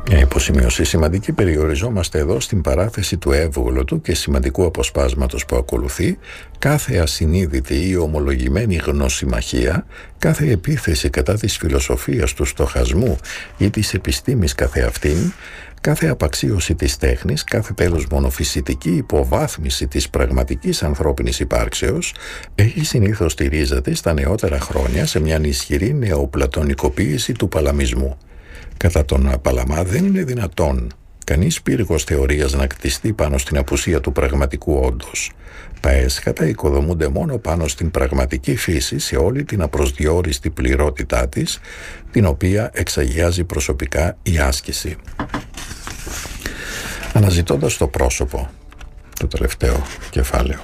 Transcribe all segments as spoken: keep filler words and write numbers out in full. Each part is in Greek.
Μια υποσημείωση σημαντική: περιοριζόμαστε εδώ στην παράθεση του εύγλωτου και σημαντικού αποσπάσματος που ακολουθεί. Κάθε ασυνείδητη ή ομολογημένη γνωσιμαχία, κάθε επίθεση κατά της φιλοσοφίας του στοχασμού ή της επιστήμης καθεαυτήν, κάθε απαξίωση της τέχνης, κάθε τέλος μονοφυσιτική υποβάθμιση της πραγματικής ανθρώπινης υπάρξεως, έχει συνήθως τη ρίζα της στα νεότερα χρόνια σε μια ισχυρή νεοπλατωνικοποίηση του παλαμισμού. Κατά τον Παλαμά δεν είναι δυνατόν κανείς πύργος θεωρίας να κτιστεί πάνω στην απουσία του πραγματικού όντως. Τα έσχατα οικοδομούνται μόνο πάνω στην πραγματική φύση σε όλη την απροσδιόριστη πληρότητά της, την οποία εξαγιάζει προσωπικά η άσκηση. Αναζητώντας το πρόσωπο, το τελευταίο κεφάλαιο,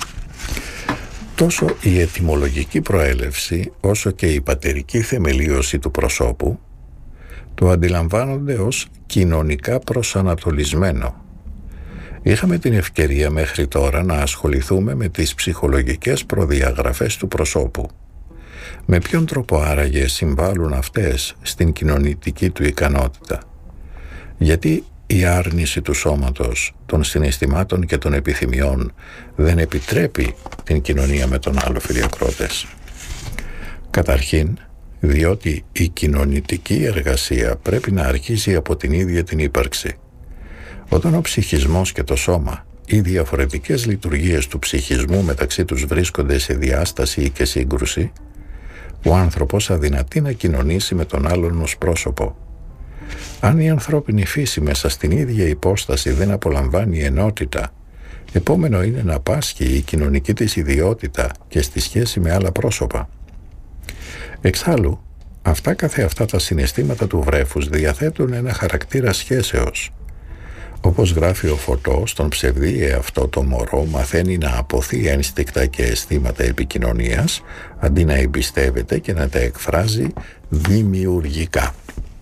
τόσο η ετυμολογική προέλευση όσο και η πατερική θεμελίωση του προσώπου το αντιλαμβάνονται ως κοινωνικά προσανατολισμένο. Είχαμε την ευκαιρία μέχρι τώρα να ασχοληθούμε με τις ψυχολογικές προδιαγραφές του προσώπου. Με ποιον τρόπο άραγε συμβάλλουν αυτές στην κοινωνική του ικανότητα? Γιατί η άρνηση του σώματος, των συναισθημάτων και των επιθυμιών δεν επιτρέπει την κοινωνία με τον άλλο, φίλοι ακρότες? Καταρχήν, διότι η κοινωνική εργασία πρέπει να αρχίσει από την ίδια την ύπαρξη. Όταν ο ψυχισμός και το σώμα, οι διαφορετικές λειτουργίες του ψυχισμού μεταξύ τους βρίσκονται σε διάσταση και σύγκρουση, ο άνθρωπος αδυνατεί να κοινωνήσει με τον άλλον ως πρόσωπο. Αν η ανθρώπινη φύση μέσα στην ίδια υπόσταση δεν απολαμβάνει ενότητα, επόμενο είναι να πάσχει η κοινωνική της ιδιότητα και στη σχέση με άλλα πρόσωπα. Εξάλλου, αυτά καθεαυτά τα συναισθήματα του βρέφους διαθέτουν ένα χαρακτήρα σχέσεως. Όπως γράφει ο Φωτό, στον ψευδή εαυτό το μωρό μαθαίνει να αποθεί ένστικτα και αισθήματα επικοινωνίας, αντί να εμπιστεύεται και να τα εκφράζει δημιουργικά.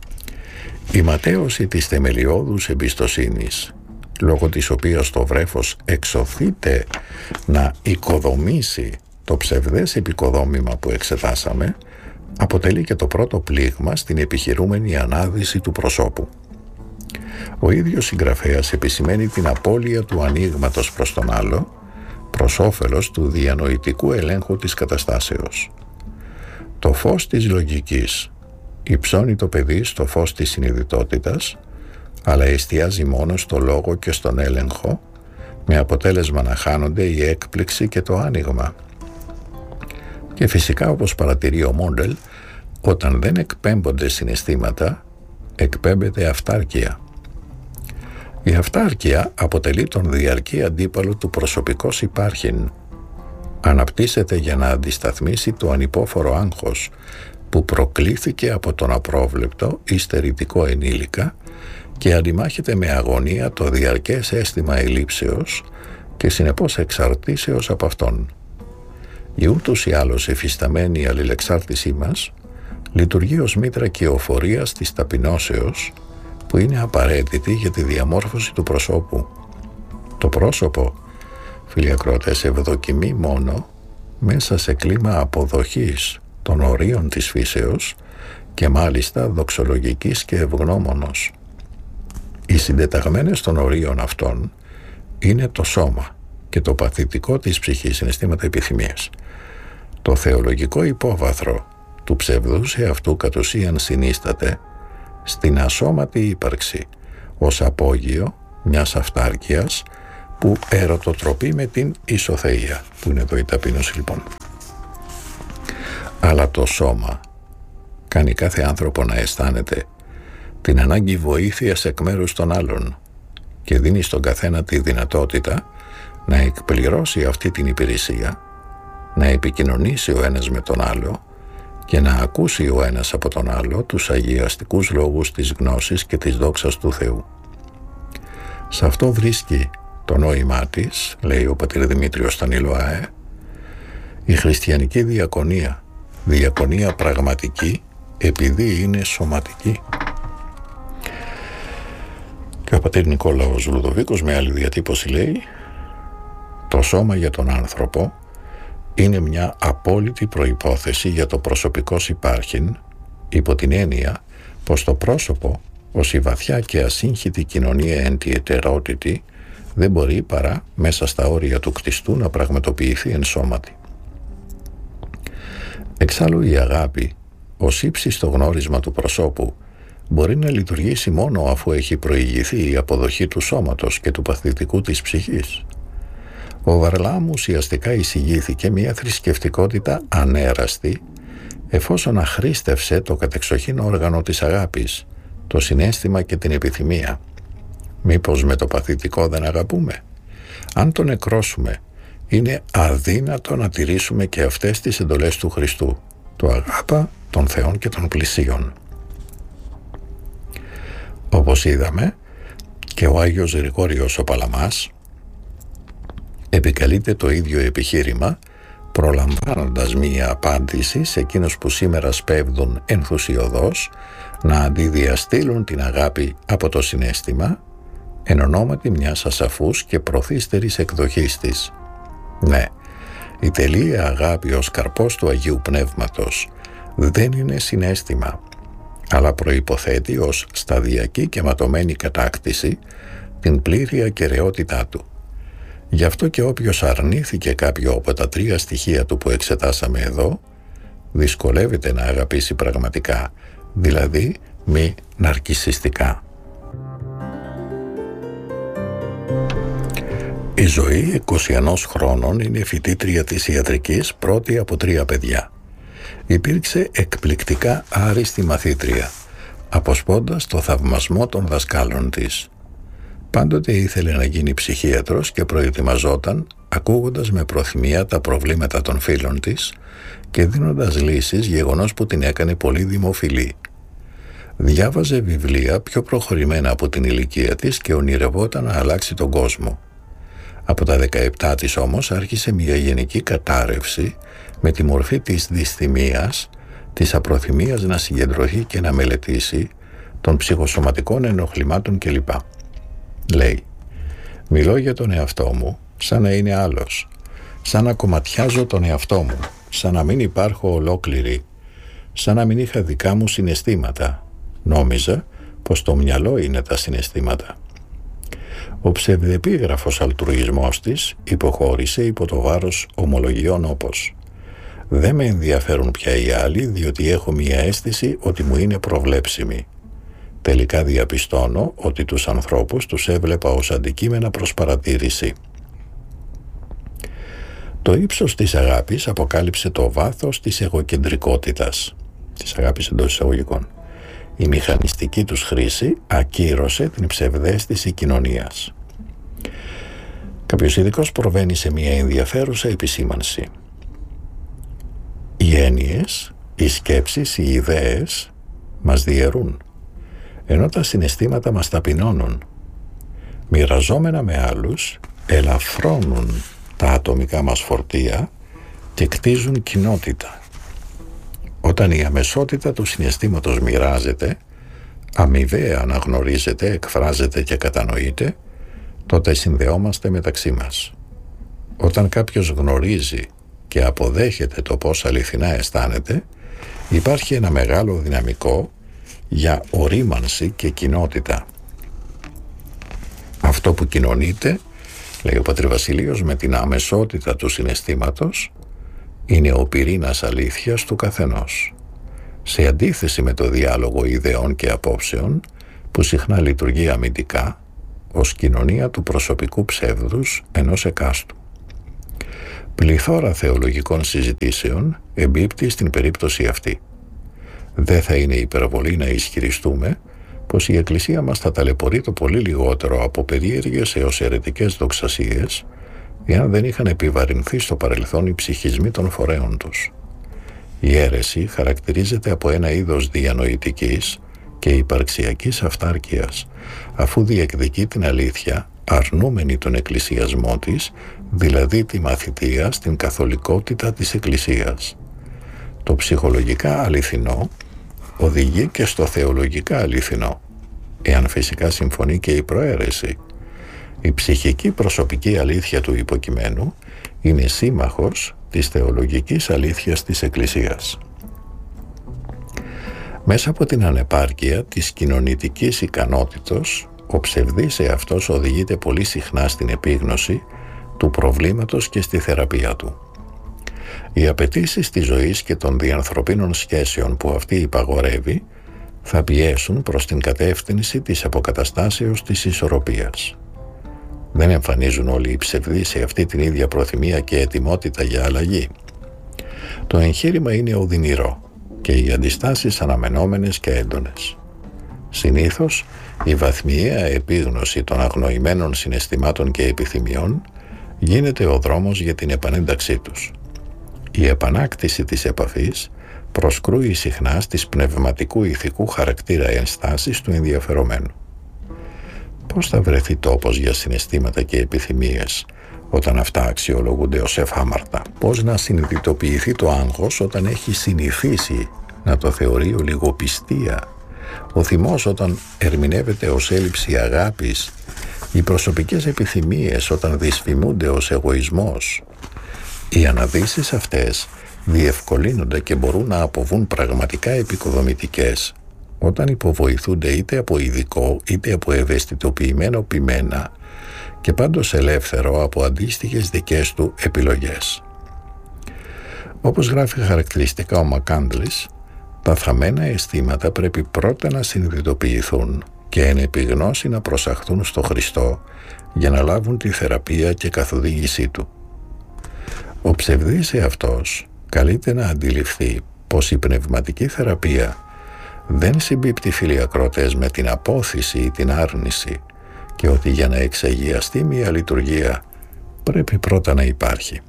Η ματέωση της θεμελιώδους εμπιστοσύνης, λόγω της οποίας το βρέφος εξωθείται να οικοδομήσει το ψευδές επικοδόμημα που εξετάσαμε, αποτελεί και το πρώτο πλήγμα στην επιχειρούμενη ανάδυση του προσώπου. Ο ίδιος συγγραφέας επισημαίνει την απώλεια του ανοίγματος προς τον άλλο, προς όφελος του διανοητικού ελέγχου της καταστάσεως. Το φως της λογικής υψώνει το παιδί στο φως της συνειδητότητας, αλλά εστιάζει μόνο στο λόγο και στον έλεγχο, με αποτέλεσμα να χάνονται η έκπληξη και το άνοιγμα. Και φυσικά, όπως παρατηρεί ο Μόντελ, όταν δεν εκπέμπονται συναισθήματα, εκπέμπεται αυτάρκεια. Η αυτάρκεια αποτελεί τον διαρκή αντίπαλο του προσωπικός υπάρχειν. Αναπτύσσεται για να αντισταθμίσει το ανυπόφορο άγχος που προκλήθηκε από τον απρόβλεπτο ή στερητικό ενήλικα και αντιμάχεται με αγωνία το διαρκές αίσθημα ελλείψεως και συνεπώς εξαρτήσεως από αυτόν. Η ούτως ή άλλως εφισταμένη αλληλεξάρτησή μας λειτουργεί ως μήτρα κυοφορίας της ταπεινώσεως, που είναι απαραίτητη για τη διαμόρφωση του προσώπου. Το πρόσωπο, φίλοι ακροατές, ευδοκιμεί μόνο μέσα σε κλίμα αποδοχής των ορίων της φύσεως και μάλιστα δοξολογικής και ευγνώμονος. Οι συντεταγμένες των ορίων αυτών είναι το σώμα και το παθητικό της ψυχής, συναισθήματα επιθυμίας. Το θεολογικό υπόβαθρο του ψευδούς εαυτού κατ' ουσίαν συνίσταται στην ασώματη ύπαρξη ως απόγειο μιας αυτάρκειας που ερωτοτροπεί με την ισοθεία, που είναι το η ταπείνωση λοιπόν. Αλλά το σώμα κάνει κάθε άνθρωπο να αισθάνεται την ανάγκη βοήθειας εκ μέρους των άλλων και δίνει στον καθένα τη δυνατότητα να εκπληρώσει αυτή την υπηρεσία, να επικοινωνήσει ο ένας με τον άλλο και να ακούσει ο ένας από τον άλλο τους αγιαστικούς λόγους της γνώσης και της δόξας του Θεού. Σε αυτό βρίσκει το νόημά της, λέει ο πατήρ Δημήτριος Στανιλοάε, η χριστιανική διακονία, διακονία πραγματική επειδή είναι σωματική. Και ο πατήρ Νικόλαος Λουδοβίκος με άλλη διατύπωση λέει, το σώμα για τον άνθρωπο είναι μια απόλυτη προϋπόθεση για το προσωπικός υπάρχειν, υπό την έννοια πως το πρόσωπο ως η βαθιά και ασύγχυτη κοινωνία εν τη ετερότητη δεν μπορεί παρά μέσα στα όρια του κτιστού να πραγματοποιηθεί εν σώματι. Εξάλλου η αγάπη, ως ύψιστο γνώρισμα του προσώπου, μπορεί να λειτουργήσει μόνο αφού έχει προηγηθεί η αποδοχή του σώματος και του παθητικού της ψυχής. Ο Βαρλάμ ουσιαστικά εισηγήθηκε μια θρησκευτικότητα ανέραστη, εφόσον αχρήστευσε το κατεξοχήν όργανο της αγάπης, το συναίσθημα και την επιθυμία. Μήπως με το παθητικό δεν αγαπούμε? Αν το νεκρώσουμε, είναι αδύνατο να τηρήσουμε και αυτές τις εντολές του Χριστού, το αγάπα των θεών και των πλησίων. Όπως είδαμε, και ο Άγιος Γρηγόριος ο Παλαμάς επικαλείται το ίδιο επιχείρημα, προλαμβάνοντας μία απάντηση σε εκείνους που σήμερα σπέβδουν ενθουσιωδώς να αντιδιαστήλουν την αγάπη από το συναίσθημα εν ονόματι μιας ασαφούς και προθύστερης εκδοχής της. Ναι, η τελεία αγάπη ως καρπός του Αγίου Πνεύματος δεν είναι συναίσθημα, αλλά προϋποθέτει ως σταδιακή και ματωμένη κατάκτηση την πλήρη ακεραιότητά του. Γι' αυτό και όποιος αρνήθηκε κάποιο από τα τρία στοιχεία του που εξετάσαμε εδώ, δυσκολεύεται να αγαπήσει πραγματικά, δηλαδή μη ναρκισσιστικά. Η Ζωή, είκοσι ενός χρόνων, είναι φοιτήτρια της ιατρικής, πρώτη από τρία παιδιά. Υπήρξε εκπληκτικά άριστη μαθήτρια, αποσπώντας το θαυμασμό των δασκάλων της. Πάντοτε ήθελε να γίνει ψυχίατρος και προετοιμαζόταν, ακούγοντας με προθυμία τα προβλήματα των φίλων της και δίνοντας λύσεις, γεγονός που την έκανε πολύ δημοφιλή. Διάβαζε βιβλία πιο προχωρημένα από την ηλικία της και ονειρευόταν να αλλάξει τον κόσμο. Από τα δεκαεπτά της όμως άρχισε μια γενική κατάρρευση με τη μορφή της δυσθυμίας, της απροθυμίας να συγκεντρωθεί και να μελετήσει, των ψυχοσωματικών ενοχλημάτων κλπ. Λέει, μιλώ για τον εαυτό μου σαν να είναι άλλος, σαν να κομματιάζω τον εαυτό μου, σαν να μην υπάρχω ολόκληρη, σαν να μην είχα δικά μου συναισθήματα. Νόμιζα πως το μυαλό είναι τα συναισθήματα. Ο ψευδεπίγραφος αλτρουισμός της υποχώρησε υπό το βάρος ομολογιών όπως «Δεν με ενδιαφέρουν πια οι άλλοι, διότι έχω μια αίσθηση ότι μου είναι προβλέψιμη. Τελικά διαπιστώνω ότι τους ανθρώπους τους έβλεπα ως αντικείμενα προς παρατήρηση». Το ύψος της αγάπης αποκάλυψε το βάθος της εγωκεντρικότητας, της αγάπης εντός εισαγωγικών. Η μηχανιστική τους χρήση ακύρωσε την ψευδαίσθηση κοινωνίας. Κάποιος ειδικός προβαίνει σε μια ενδιαφέρουσα επισήμανση. Οι έννοιες, οι σκέψεις, οι ιδέες μας διαιρούν, ενώ τα συναισθήματα μας ταπεινώνουν. Μοιραζόμενα με άλλους, ελαφρώνουν τα ατομικά μας φορτία και κτίζουν κοινότητα. Όταν η αμεσότητα του συναισθήματος μοιράζεται, αμοιβαία αναγνωρίζεται, εκφράζεται και κατανοείται, τότε συνδεόμαστε μεταξύ μας. Όταν κάποιος γνωρίζει και αποδέχεται το πώς αληθινά αισθάνεται, υπάρχει ένα μεγάλο δυναμικό για ορίμανση και κοινότητα. Αυτό που κοινωνείται, λέει ο πατήρ Βασιλείος, με την αμεσότητα του συναισθήματος, είναι ο πυρήνας αλήθειας του καθενός, σε αντίθεση με το διάλογο ιδεών και απόψεων που συχνά λειτουργεί αμυντικά ως κοινωνία του προσωπικού ψεύδους ενός εκάστου. Πληθώρα θεολογικών συζητήσεων εμπίπτει στην περίπτωση αυτή. Δεν θα είναι υπερβολή να ισχυριστούμε πως η Εκκλησία μας θα ταλαιπωρεί το πολύ λιγότερο από περίεργες έως αιρετικές δοξασίες, εάν δεν είχαν επιβαρυνθεί στο παρελθόν οι ψυχισμοί των φορέων τους. Η αίρεση χαρακτηρίζεται από ένα είδος διανοητικής και υπαρξιακής αυτάρκειας, αφού διεκδικεί την αλήθεια αρνούμενη τον εκκλησιασμό της, δηλαδή τη μαθητεία στην καθολικότητα της Εκκλησίας. Το ψυχολογικά αληθινό οδηγεί και στο θεολογικά αληθινό, εάν φυσικά συμφωνεί και η προαίρεση. Η ψυχική προσωπική αλήθεια του υποκειμένου είναι σύμμαχος της θεολογικής αλήθειας της Εκκλησίας. Μέσα από την ανεπάρκεια της κοινωνητικής ικανότητος, ο ψευδής εαυτός οδηγείται πολύ συχνά στην επίγνωση του προβλήματος και στη θεραπεία του. Οι απαιτήσεις της ζωής και των διανθρωπίνων σχέσεων που αυτή υπαγορεύει θα πιέσουν προς την κατεύθυνση της αποκαταστάσεως της ισορροπίας. Δεν εμφανίζουν όλοι οι ψευδείς σε αυτή την ίδια προθυμία και ετοιμότητα για αλλαγή. Το εγχείρημα είναι οδυνηρό και οι αντιστάσεις αναμενόμενες και έντονες. Συνήθως, η βαθμιαία επίγνωση των αγνοημένων συναισθημάτων και επιθυμιών γίνεται ο δρόμος για την επανένταξή τους. Η επανάκτηση της επαφής προσκρούει συχνά στις πνευματικού ηθικού χαρακτήρα ενστάσεις του ενδιαφερομένου. Πώς θα βρεθεί τόπος για συναισθήματα και επιθυμίες όταν αυτά αξιολογούνται ως εφάμαρτα? Πώς να συνειδητοποιηθεί το άγχος όταν έχει συνηθίσει να το θεωρεί ολιγοπιστία? Ο θυμός όταν ερμηνεύεται ως έλλειψη αγάπης? Οι προσωπικές επιθυμίες όταν δυσφημούνται ως εγωισμός? Οι αναδύσεις αυτές διευκολύνονται και μπορούν να αποβούν πραγματικά επικοδομητικές όταν υποβοηθούνται είτε από ειδικό είτε από ευαισθητοποιημένο ποιμένα και πάντως ελεύθερο από αντίστοιχες δικές του επιλογές. Όπως γράφει χαρακτηριστικά ο Μακάντλης, τα θαμμένα αισθήματα πρέπει πρώτα να συνειδητοποιηθούν και εν επιγνώση να προσαχθούν στο Χριστό για να λάβουν τη θεραπεία και καθοδήγησή του. Ο ψευδής εαυτός καλείται να αντιληφθεί πως η πνευματική θεραπεία δεν συμπίπτει, φίλοι ακροατές, με την απόθυση ή την άρνηση και ότι για να εξαγιαστεί μια λειτουργία πρέπει πρώτα να υπάρχει.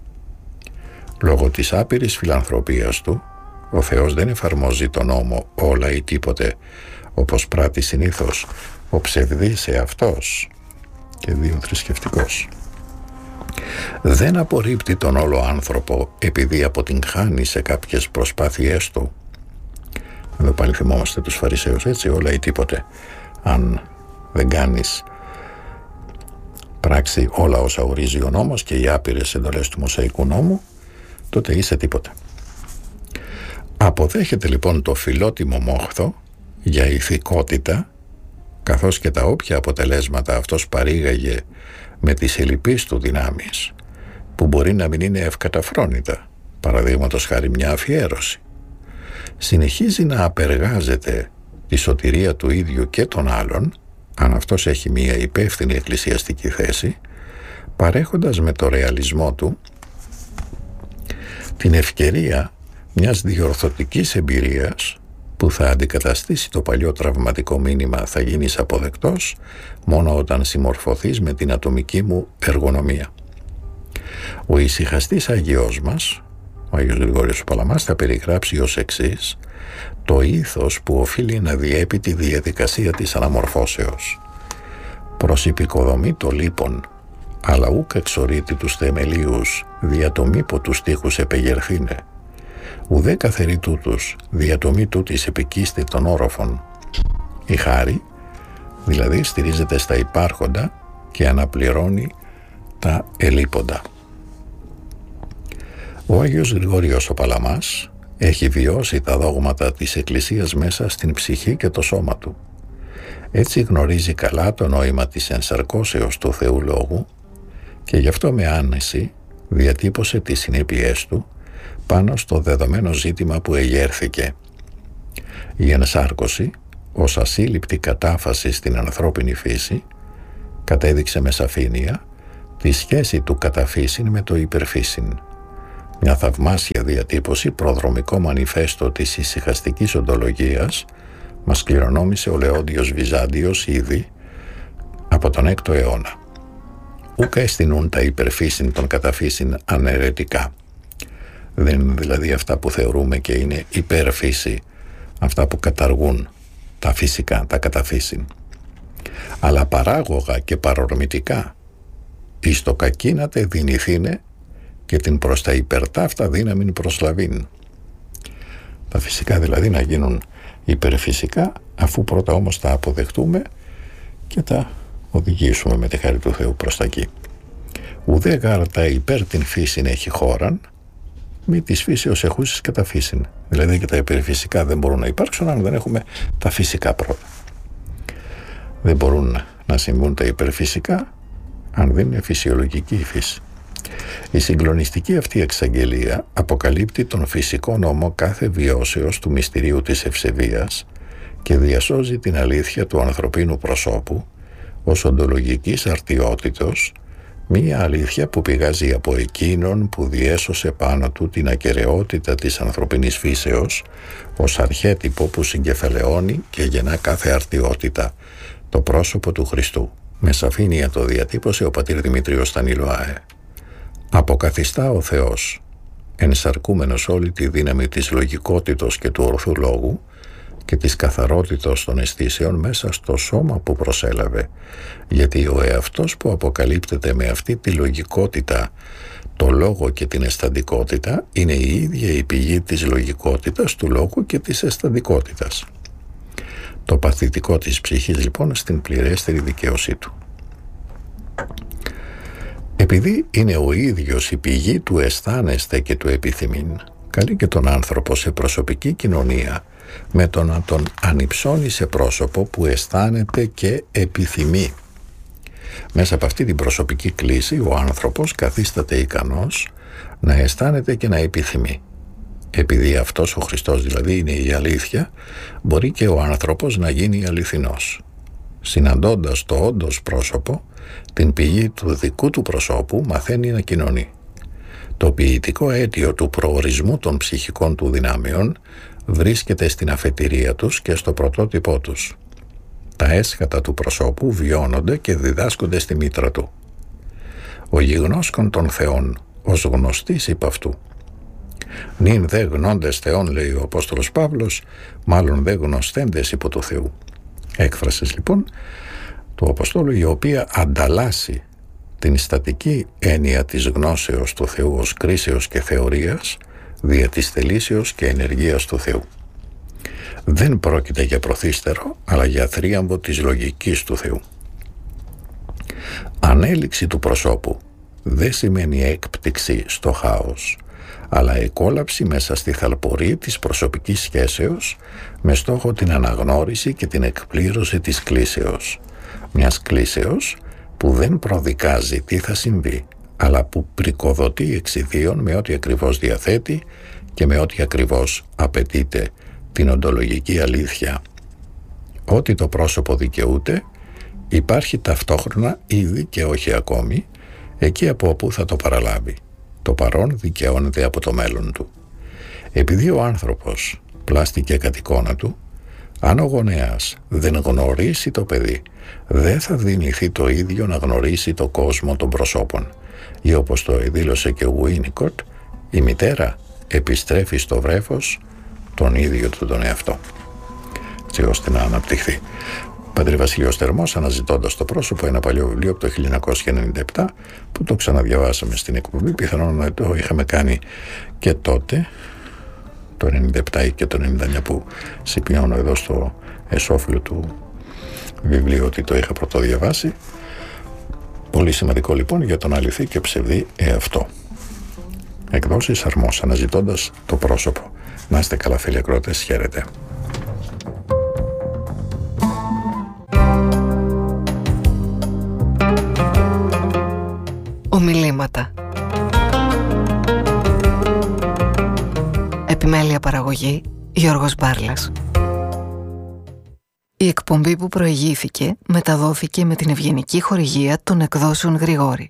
Λόγω της άπειρης φιλανθρωπίας του, ο Θεός δεν εφαρμόζει τον νόμο όλα ή τίποτε όπως πράττει συνήθως ο ψευδής εαυτός και δύο θρησκευτικός. Δεν απορρίπτει τον όλο άνθρωπο επειδή αποτυγχάνει σε κάποιες προσπάθειές του. Εδώ πάλι θυμόμαστε τους Φαρισαίους, έτσι, όλα ή τίποτε. Αν δεν κάνεις πράξη όλα όσα ορίζει ο νόμος και οι άπειρες εντολές του Μωσαϊκού νόμου, τότε είσαι τίποτα. Αποδέχεται λοιπόν το φιλότιμο μόχθο για ηθικότητα, καθώς και τα όποια αποτελέσματα αυτός παρήγαγε με τις ελλειπείς του δυνάμεις, που μπορεί να μην είναι ευκαταφρόνητα, παραδείγματος χάρη μια αφιέρωση. Συνεχίζει να απεργάζεται τη σωτηρία του ίδιου και των άλλων, αν αυτός έχει μια υπεύθυνη εκκλησιαστική θέση, παρέχοντας με το ρεαλισμό του την ευκαιρία μιας διορθωτικής εμπειρίας που θα αντικαταστήσει το παλιό τραυματικό μήνυμα «θα γίνεις αποδεκτός» μόνο όταν συμμορφωθείς με την ατομική μου εργονομία. Ο ησυχαστής Άγιος μας, ο Άγιος Γρηγόριος ο Παλαμάς, θα περιγράψει ως εξής το ήθος που οφείλει να διέπει τη διαδικασία της αναμορφώσεως. Προς υπηκοδομή το λείπον, αλλά ούκ εξορύττει τους θεμελίους, δια το μήπο τους τείχους επεγερθήνε. Ουδέ καθερί τούτους, δια το μη τούτης επικίστη των όροφων. Η χάρη, δηλαδή, στηρίζεται στα υπάρχοντα και αναπληρώνει τα ελείποντα. Ο Άγιος Γρηγόριος ο Παλαμάς έχει βιώσει τα δόγματα της Εκκλησίας μέσα στην ψυχή και το σώμα του. Έτσι γνωρίζει καλά το νόημα της ενσαρκώσεως του Θεού Λόγου και γι' αυτό με άνεση διατύπωσε τις συνέπειές του πάνω στο δεδομένο ζήτημα που εγέρθηκε. Η ενσάρκωση, ως ασύλληπτη κατάφαση στην ανθρώπινη φύση, κατέδειξε με σαφήνεια τη σχέση του καταφύσιν με το υπερφύσιν. Μια θαυμάσια διατύπωση, προδρομικό μανιφέστο της ησυχαστικής οντολογίας, μας κληρονόμησε ο Λεόντιος Βυζάντιος ήδη από τον έκτο αιώνα. Ούκα αισθηνούν τα υπερφύσιν των καταφύσιν αναιρετικά. Δεν είναι δηλαδή αυτά που θεωρούμε και είναι υπερφύση, αυτά που καταργούν τα φυσικά, τα καταφύσιν, αλλά παράγωγα και παρορμητικά, εις το κακίνατε δυνηθήνε και την προς τα υπερτάφτα δύναμην προσλαβήν. Τα φυσικά δηλαδή να γίνουν υπερφυσικά, αφού πρώτα όμως τα αποδεχτούμε και τα οδηγήσουμε με τη χάρη του Θεού προς τα εκεί. Ουδέ γάρτα υπέρ την φύσιν έχει χώραν, μη της φύσεως εχούσης κατά φύσιν. Δηλαδή και τα υπερφυσικά δεν μπορούν να υπάρξουν αν δεν έχουμε τα φυσικά πρώτα. Δεν μπορούν να συμβούν τα υπερφυσικά αν δεν είναι φυσιολογική η φύση. Η συγκλονιστική αυτή εξαγγελία αποκαλύπτει τον φυσικό νόμο κάθε βιώσεως του μυστηρίου της ευσεβίας και διασώζει την αλήθεια του ανθρωπίνου προσώπου ως οντολογικής αρτιότητος, μία αλήθεια που πηγάζει από εκείνον που διέσωσε πάνω του την ακεραιότητα της ανθρωπινής φύσεως ως αρχέτυπο που συγκεφαλαιώνει και γεννά κάθε αρτιότητα, το πρόσωπο του Χριστού. Με σαφήνεια το διατύπωσε ο πατήρ Δημήτριος Στανιλοάε. Αποκαθιστά ο Θεός, ενσαρκούμενος όλη τη δύναμη της λογικότητος και του ορθού λόγου και της καθαρότητος των αισθήσεων μέσα στο σώμα που προσέλαβε, γιατί ο εαυτός που αποκαλύπτεται με αυτή τη λογικότητα, το λόγο και την αισθαντικότητα, είναι η ίδια η πηγή της λογικότητας, του λόγου και της αισθαντικότητας. Το παθητικό της ψυχής λοιπόν στην πληρέστερη δικαίωσή του. Επειδή είναι ο ίδιος η πηγή του αισθάνεστε και του επιθυμήν, καλεί και τον άνθρωπο σε προσωπική κοινωνία με το να τον ανυψώνει σε πρόσωπο που αισθάνεται και επιθυμεί. Μέσα από αυτή την προσωπική κλίση ο άνθρωπος καθίσταται ικανός να αισθάνεται και να επιθυμεί. Επειδή αυτός ο Χριστός δηλαδή είναι η αλήθεια, μπορεί και ο άνθρωπος να γίνει αληθινός. Συναντώντας το όντως πρόσωπο, την πηγή του δικού του προσώπου μαθαίνει να κοινωνεί. Το ποιητικό αίτιο του προορισμού των ψυχικών του δυνάμεων βρίσκεται στην αφετηρία τους και στο πρωτότυπό τους. Τα έσχατα του προσώπου βιώνονται και διδάσκονται στη μήτρα του. Ο γιγνώσκον των θεών ως γνωστής υπ' αυτού. Νυν δε γνώντες θεών, λέει ο Απόστολος Παύλος, μάλλον δε γνωστέντες υπό του Θεού. Έκφρασης λοιπόν του Αποστόλου, η οποία ανταλλάσσει την στατική έννοια της γνώσεως του Θεού ως κρίσεως και θεωρίας δια της θελήσεως και ενεργείας του Θεού. Δεν πρόκειται για προθύστερο, αλλά για θρίαμβο της λογικής του Θεού. Ανέλυξη του προσώπου δεν σημαίνει έκπτυξη στο χάος, αλλά εκόλαψη μέσα στη θαλπορή της προσωπικής σχέσεως με στόχο την αναγνώριση και την εκπλήρωση της κλίσεως. Μιας κλίσεως που δεν προδικάζει τι θα συμβεί, αλλά που πρικοδοτεί εξιδίων με ό,τι ακριβώς διαθέτει και με ό,τι ακριβώς απαιτείται, την οντολογική αλήθεια. Ό,τι το πρόσωπο δικαιούται υπάρχει ταυτόχρονα ήδη και όχι ακόμη εκεί από όπου θα το παραλάβει. Το παρόν δικαιώνεται από το μέλλον του. Επειδή ο άνθρωπος πλάστηκε κατ' εικόνα του, αν ο γονέας δεν γνωρίσει το παιδί, δεν θα δυνηθεί το ίδιο να γνωρίσει το κόσμο των προσώπων. Ή όπως το δήλωσε και ο Winnicott, η μητέρα επιστρέφει στο βρέφος τον ίδιο του τον εαυτό, έτσι ώστε να αναπτυχθεί. Πατήρ Βασίλειος Θερμός, αναζητώντας το πρόσωπο, ένα παλιό βιβλίο από το χίλια εννιακόσια ενενήντα επτά που το ξαναδιαβάσαμε στην εκπομπή, πιθανόν να το είχαμε κάνει και τότε, το ενενήντα επτά ή και το ενενήντα εννιά, που συμπληρώνω εδώ στο εσώφυλλο του βιβλίου ότι το είχα πρωτοδιαβάσει. Πολύ σημαντικό λοιπόν για τον αληθή και ψευδή εαυτό. Εκδόσεις Αρμός, αναζητώντας το πρόσωπο. Να είστε καλά φίλοι ακροατές, χαίρετε. Ομιλήματα. Επιμέλεια παραγωγή Γιώργος Μπάρλας. Η εκπομπή που προηγήθηκε μεταδόθηκε με την ευγενική χορηγία των εκδόσεων Γρηγόρη.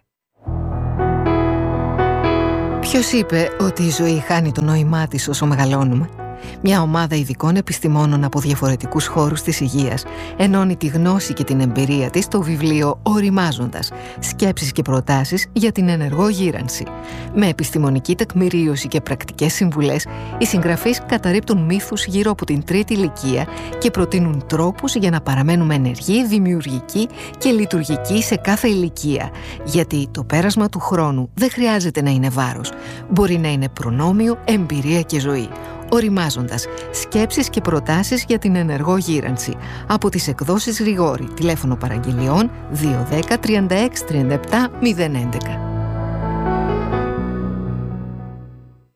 Ποιος είπε ότι η ζωή χάνει το νόημά της όσο μεγαλώνουμε? Μια ομάδα ειδικών επιστημόνων από διαφορετικούς χώρους της υγείας ενώνει τη γνώση και την εμπειρία της στο βιβλίο «Οριμάζοντας. Σκέψεις και προτάσεις για την ενεργό γύρανση». Με επιστημονική τεκμηρίωση και πρακτικές συμβουλές, οι συγγραφείς καταρρίπτουν μύθους γύρω από την τρίτη ηλικία και προτείνουν τρόπους για να παραμένουμε ενεργοί, δημιουργικοί και λειτουργικοί σε κάθε ηλικία. Γιατί το πέρασμα του χρόνου δεν χρειάζεται να είναι βάρος. Μπορεί να είναι προνόμιο, εμπειρία και ζωή. Οριμάζοντας. Σκέψεις και προτάσεις για την ενεργό γύρανση. Από τις εκδόσεις Γρηγόρη. Τηλέφωνο παραγγελιών δύο ένα μηδέν τριάντα έξι τριάντα επτά μηδέν έντεκα.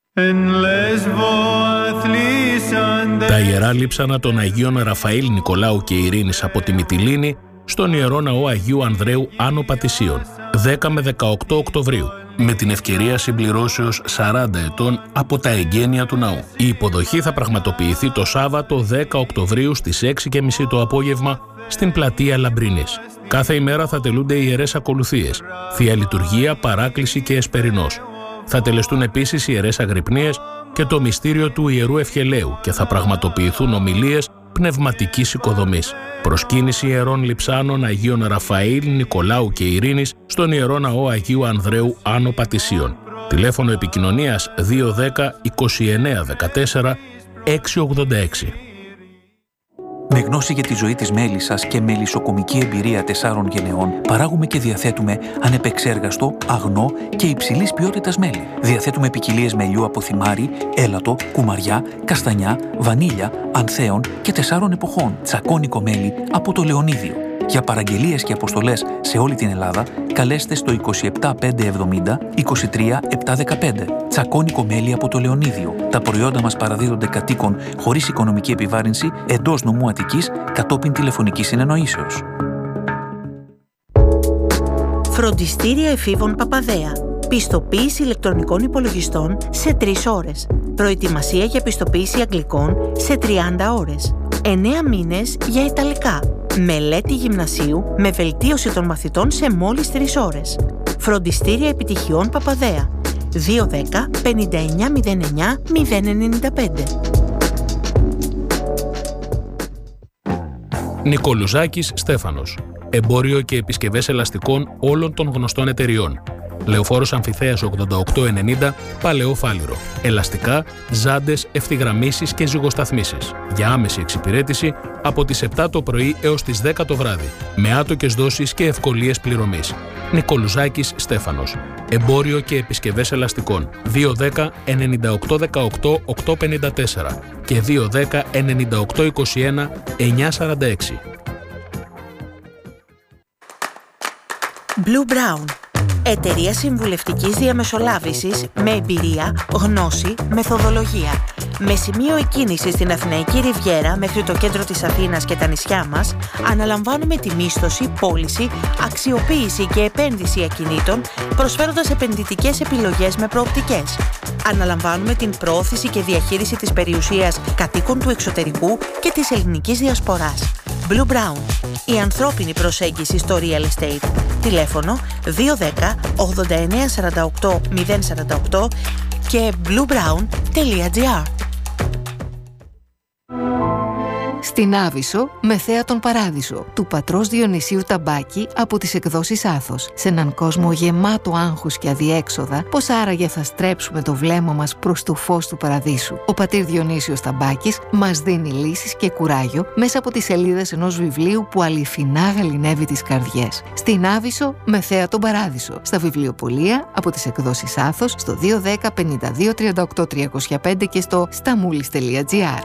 Τα ιερά λείψανα των Αγίων Ραφαήλ, Νικολάου και Ειρήνης από τη Μυτιλήνη στον Ιερό Ναό Αγίου Ανδρέου Άνω Πατησίων, δέκα με δεκαοκτώ Οκτωβρίου, με την ευκαιρία συμπληρώσεως σαράντα ετών από τα εγγένεια του ναού. Η υποδοχή θα πραγματοποιηθεί το Σάββατο δέκα Οκτωβρίου στις έξι και μισή το απόγευμα στην πλατεία Λαμπρινής. Κάθε ημέρα θα τελούνται ιερές ακολουθίες, Θεία Λειτουργία, Παράκληση και Εσπερινός. Θα τελεστούν επίσης ιερές αγρυπνίες και το μυστήριο του Ιερού Ευχελαίου και θα πραγματοποιηθούν ομιλίες πνευματικής οικοδομής. Προσκύνηση ιερών λειψάνων Αγίων Ραφαήλ, Νικολάου και Ειρήνης στον Ιερό Ναό Αγίου Ανδρέου Άνω Πατησίων. Τηλέφωνο επικοινωνίας δύο δέκα είκοσι εννέα δεκατέσσερα έξι ογδόντα έξι. Με γνώση για τη ζωή της μέλισσας και μελισσοκομική εμπειρία τεσσάρων γενεών, παράγουμε και διαθέτουμε ανεπεξέργαστο, αγνό και υψηλής ποιότητας μέλι. Διαθέτουμε ποικιλίες μελιού από θυμάρι, έλατο, κουμαριά, καστανιά, βανίλια, ανθέων και τεσσάρων εποχών. Τσακώνικο μέλι από το Λεωνίδιο. Για παραγγελίες και αποστολές σε όλη την Ελλάδα, καλέστε στο είκοσι επτά πεντακόσια εβδομήντα είκοσι τρία επτακόσια δεκαπέντε. Τσακώνικο μέλι από το Λεωνίδιο. Τα προϊόντα μας παραδίδονται κατοίκων χωρίς οικονομική επιβάρυνση εντός νομού Αττικής κατόπιν τηλεφωνικής συνεννοήσεως. Φροντιστήρια εφήβων Παπαδέα. Πιστοποίηση ηλεκτρονικών υπολογιστών σε τρεις ώρες. Προετοιμασία για πιστοποίηση αγγλικών σε τριάντα ώρες. εννέα μήνες για ιταλικά. Μελέτη γυμνασίου με βελτίωση των μαθητών σε μόλις τρεις ώρες. Φροντιστήρια επιτυχιών Παπαδέα. δύο δέκα πενήντα εννέα μηδέν εννέα μηδέν ενενήντα πέντε. Νικολουζάκης Στέφανος. Εμπόριο και επισκευές ελαστικών όλων των γνωστών εταιριών. Λεωφόρος Αμφιθέας ογδόντα οκτώ ενενήντα, Παλαιό Φάληρο. Ελαστικά, ζάντες, ευθυγραμμίσεις και ζυγοσταθμίσεις. Για άμεση εξυπηρέτηση από τις επτά το πρωί έως τις δέκα το βράδυ. Με άτοκες δόσεις και ευκολίες πληρωμής. Νικολουζάκης Στέφανος. Εμπόριο και επισκευές ελαστικών. δύο δέκα ενενήντα οκτώ δεκαοκτώ οκτακόσια πενήντα τέσσερα και δύο δέκα ενενήντα οκτώ είκοσι ένα εννιακόσια σαράντα έξι. Blue Brown. Εταιρεία συμβουλευτικής διαμεσολάβησης με εμπειρία, γνώση, μεθοδολογία. Με σημείο εκκίνηση στην Αθηναϊκή Ριβιέρα μέχρι το κέντρο της Αθήνας και τα νησιά μας, αναλαμβάνουμε τη μίσθωση, πώληση, αξιοποίηση και επένδυση ακινήτων, προσφέροντας επενδυτικές επιλογές με προοπτικές. Αναλαμβάνουμε την προώθηση και διαχείριση της περιουσίας κατοίκων του εξωτερικού και της ελληνικής διασποράς. Blue Brown. Η ανθρώπινη προσέγγιση στο real estate. Τηλέφωνο δύο δέκα ογδόντα εννέα σαράντα οκτώ μηδέν σαράντα οκτώ και bluebrown τελεία τζι άρ. Στην Άβυσσο, με θέα τον Παράδεισο, του πατρός Διονυσίου Ταμπάκη από τις εκδόσεις Άθος. Σε έναν κόσμο γεμάτο άγχους και αδιέξοδα, πώς άραγε θα στρέψουμε το βλέμμα μας προς το φως του Παραδείσου. Ο πατήρ Διονύσιος Ταμπάκης μας δίνει λύσεις και κουράγιο μέσα από τις σελίδες ενός βιβλίου που αληθινά γαληνεύει τις καρδιές. Στην Άβυσσο, με θέα τον Παράδεισο. Στα βιβλιοπωλεία από τις εκδόσεις Άθος, στο δύο δέκα πενήντα δύο τριάντα οκτώ τριακόσια πέντε και στο σταμούλης τελεία τζι άρ.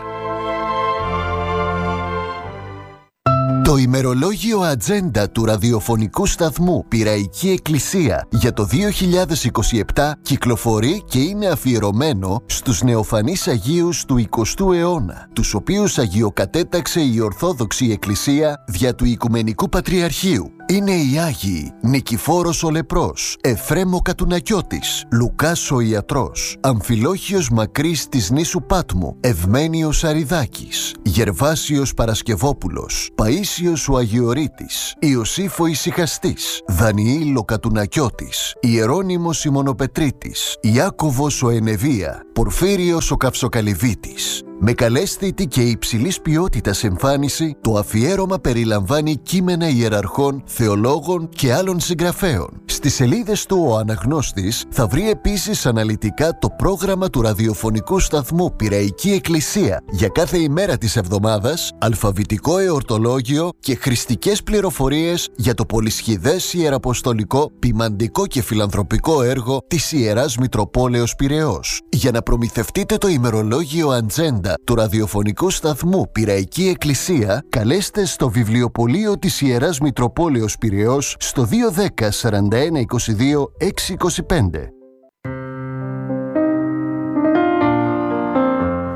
Το ημερολόγιο ατζέντα του ραδιοφωνικού σταθμού Πειραϊκή Εκκλησία για το δύο χιλιάδες είκοσι επτά κυκλοφορεί και είναι αφιερωμένο στους νεοφανείς Αγίους του εικοστού αιώνα, τους οποίους αγιοκατέταξε η Ορθόδοξη Εκκλησία δια του Οικουμενικού Πατριαρχείου. Είναι οι Άγιοι Νικηφόρος ο Λεπρός, Εφρέμ ο Κατουνακιώτης, Λουκάς ο Ιατρός, Αμφιλόχιος Μακρύς της νήσου Πάτμου, Ευμένιος Αριδάκης, Γερβάσιος Παρασκευόπουλος, Παΐσιος ο Αγιορείτης, Ιωσήφ ο Ησυχαστής, Δανιήλ ο Κατουνακιώτης, Ιερώνυμος η Μονοπετρίτης, Ιάκωβος ο Ενεβία, Πορφύριος ο Καυσοκαλυβίτης. Με καλέσθητη και υψηλής ποιότητας εμφάνιση, το αφιέρωμα περιλαμβάνει κείμενα ιεραρχών, θεολόγων και άλλων συγγραφέων. Στις σελίδες του ο αναγνώστης θα βρει επίσης αναλυτικά το πρόγραμμα του ραδιοφωνικού σταθμού Πειραϊκή Εκκλησία για κάθε ημέρα της εβδομάδας, αλφαβητικό εορτολόγιο και χρηστικές πληροφορίες για το πολυσχηδές ιεραποστολικό, ποιμαντικό και φιλανθρωπικό έργο της Ιεράς Μητροπόλεως Πειραιώς. Για να προμηθευτείτε το ημερολόγιο ατζέντα του ραδιοφωνικού σταθμού Πειραϊκή Εκκλησία, καλέστε στο βιβλιοπωλείο της Ιεράς Μητροπόλεως Πειραιώς στο δύο δέκα σαράντα ένα είκοσι δύο εξακόσια είκοσι πέντε.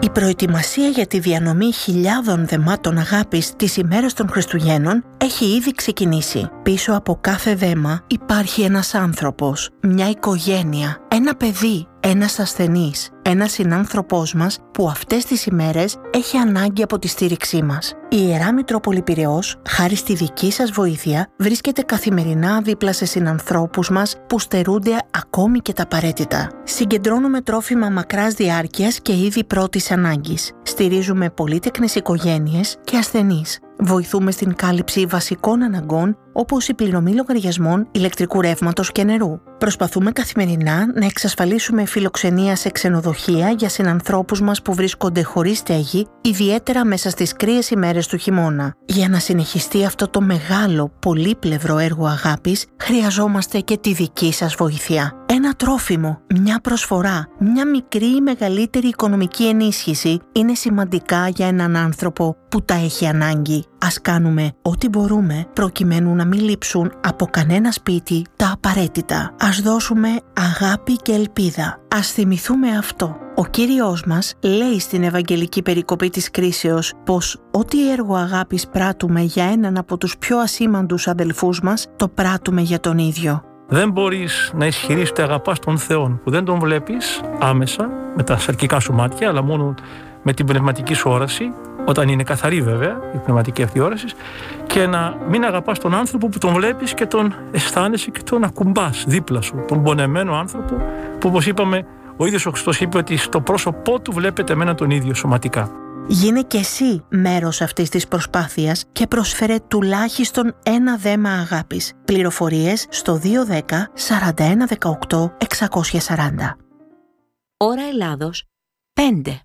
Η προετοιμασία για τη διανομή χιλιάδων δεμάτων αγάπης τις ημέρες των Χριστουγέννων έχει ήδη ξεκινήσει. Πίσω από κάθε δέμα υπάρχει ένας άνθρωπος, μια οικογένεια, ένα παιδί, ένας ασθενής, ένας συνάνθρωπός μας που αυτές τις ημέρες έχει ανάγκη από τη στήριξή μας. Η Ιερά Μητρόπολη Πειραιώς, χάρη στη δική σας βοήθεια, βρίσκεται καθημερινά δίπλα σε συνανθρώπους μας που στερούνται ακόμη και τα απαραίτητα. Συγκεντρώνουμε τρόφιμα μακράς διάρκειας και είδη πρώτης ανάγκης. Στηρίζουμε πολύτεκνες οικογένειες και ασθενείς. Βοηθούμε στην κάλυψη βασικών αναγκών όπως η πληρωμή λογαριασμών ηλεκτρικού ρεύματος και νερού. Προσπαθούμε καθημερινά να εξασφαλίσουμε φιλοξενία σε ξενοδοχεία για συνανθρώπους μας που βρίσκονται χωρίς στέγη, ιδιαίτερα μέσα στις κρύες ημέρες του χειμώνα. Για να συνεχιστεί αυτό το μεγάλο, πολύπλευρο έργο αγάπης, χρειαζόμαστε και τη δική σας βοήθεια. Ένα τρόφιμο, μια προσφορά, μια μικρή ή μεγαλύτερη οικονομική ενίσχυση είναι σημαντικά για έναν άνθρωπο που τα έχει ανάγκη. Ας κάνουμε ό,τι μπορούμε προκειμένου να μην λείψουν από κανένα σπίτι τα απαραίτητα. Ας δώσουμε αγάπη και ελπίδα. Ας θυμηθούμε αυτό. Ο Κύριος μας λέει στην Ευαγγελική περικοπή της κρίσεως πως ό,τι έργο αγάπης πράττουμε για έναν από τους πιο ασήμαντους αδελφούς μας, το πράττουμε για τον ίδιο. Δεν μπορείς να ισχυρείς ότι αγαπάς τον Θεό που δεν τον βλέπεις άμεσα με τα σαρκικά σου μάτια, αλλά μόνο με την πνευματική σου όραση, όταν είναι καθαρή βέβαια η πνευματική αυτή όραση, και να μην αγαπάς τον άνθρωπο που τον βλέπεις και τον αισθάνεσαι και τον ακουμπάς δίπλα σου, τον πονεμένο άνθρωπο που, όπως είπαμε, ο ίδιος ο Χριστός είπε ότι στο πρόσωπό του βλέπετε εμένα τον ίδιο σωματικά. Γίνε και εσύ μέρος αυτής της προσπάθειας και προσφέρε τουλάχιστον ένα δέμα αγάπης. Πληροφορίες στο δύο δέκα σαράντα ένα δεκαοκτώ εξακόσια σαράντα. Ώρα Ελλάδος πέντε.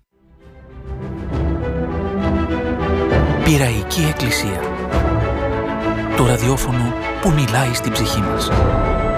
Πειραϊκή Εκκλησία. Το ραδιόφωνο που μιλάει στην ψυχή μας.